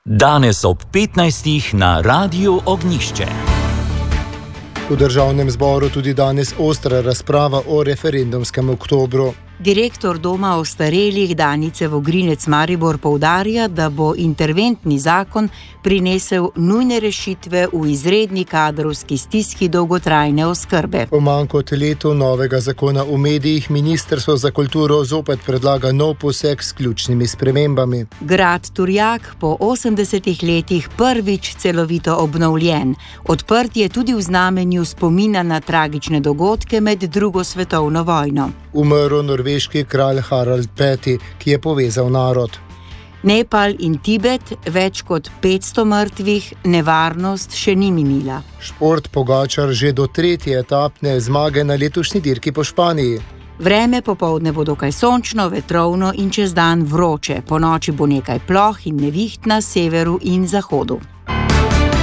Danes ob 15. na Radiu Ognjišče. V državnem zboru tudi danes ostra razprava o referendumskem oktobru. Direktor Doma ostarelih Danice Vogrinec Maribor poudarja, da bo interventni zakon prinesel nujne rešitve v izredni kadrovski stiski dolgotrajne oskrbe. Po manj kot letu novega zakona v medijih Ministrstvo za kulturo zopet predlaga nov poseg s ključnimi spremembami. Grad Turjak po 80 letih prvič celovito obnovljen. Odprt je tudi v znamenju spomina na tragične dogodke med drugo svetovno vojno. Umrl norveški kralj Harald V, ki je povezal narod. Nepal in Tibet, več kot 500 mrtvih, nevarnost še ni minila. Šport Pogačar že do 3. etapne zmage na letošnji dirki po Španiji. Vreme popoldne bo dokaj sončno, vetrovno in čez dan vroče. Ponoči bo nekaj ploh in neviht na severu in zahodu.